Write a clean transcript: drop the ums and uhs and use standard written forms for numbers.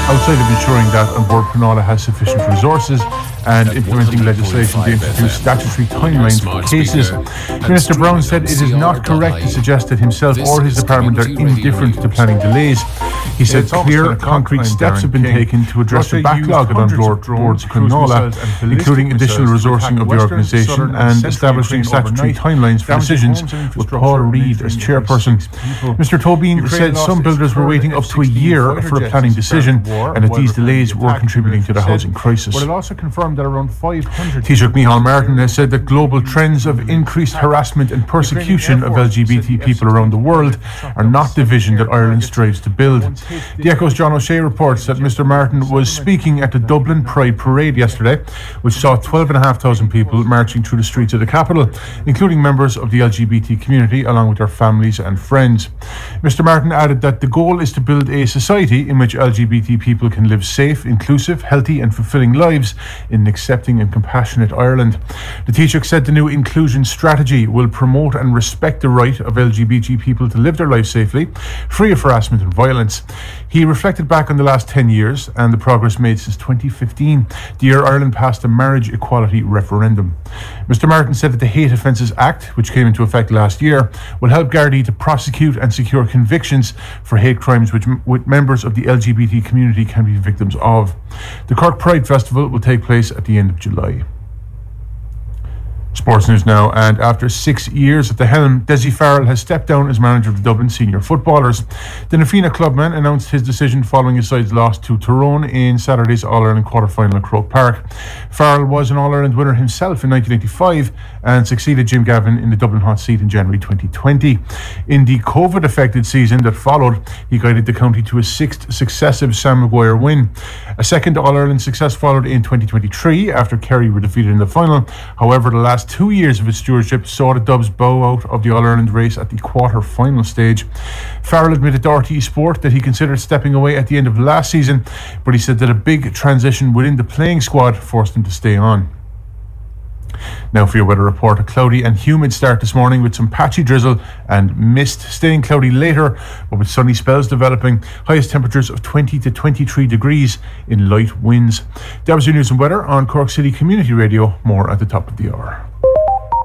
outside of ensuring that An Bord Pleanála has sufficient resources and implementing legislation to introduce statutory timelines for cases. Minister Brown said it is not correct to suggest that himself or his department are indifferent to planning delays. He said clear, concrete steps have been taken to address the backlog at An Bord Pleanála, including additional resourcing of the organisation and establishing statutory timelines for decisions, with Paul Reid as chairperson. Mr Tobin said some builders were waiting up to a year for a planning decision, and that these delays were contributing to the housing crisis. But it also confirmed that around 500... Taoiseach Micheál Martin has said that global trends of increased harassment and persecution of LGBT people around the world are not the vision that Ireland strives to build. The Echo's John O'Shea reports that Mr Martin was speaking at the Dublin Pride Parade yesterday, which saw 12,500 people marching through the streets of the capital, including members of the LGBT community along with their families and friends. Mr Martin added that the goal is to build a society in which LGBT people can live safe, inclusive, healthy and fulfilling lives in an accepting and compassionate Ireland. The Taoiseach said the new inclusion strategy will promote and respect the right of LGBT people to live their lives safely, free of harassment and violence. He reflected back on the last 10 years and the progress made since 2015, the year Ireland passed a marriage equality referendum. Mr Martin said that the Hate Offences Act, which came into effect last year, will help Gardaí to prosecute and secure convictions for hate crimes which members of the LGBT community can be victims of. The Cork Pride Festival will take place at the end of July. Sports news now, and after 6 years at the helm, Dessie Farrell has stepped down as manager of the Dublin senior footballers. The Nafina clubman announced his decision following his side's loss to Tyrone in Saturday's All-Ireland quarter-final at Croke Park. Farrell was an All-Ireland winner himself in 1985 and succeeded Jim Gavin in the Dublin hot seat in January 2020. In the COVID-affected season that followed, he guided the county to a 6th successive Sam Maguire win. A second All-Ireland success followed in 2023 after Kerry were defeated in the final. However, the last 2 years of his stewardship saw the Dubs bow out of the All-Ireland race at the quarter-final stage. Farrell admitted to RTE Sport that he considered stepping away at the end of last season, but he said that a big transition within the playing squad forced him to stay on. Now for your weather report. A cloudy and humid start this morning with some patchy drizzle and mist, staying cloudy later but with sunny spells developing. Highest temperatures of 20 to 23 degrees in light winds. That was your news and weather on Cork City Community Radio. More at the top of the hour.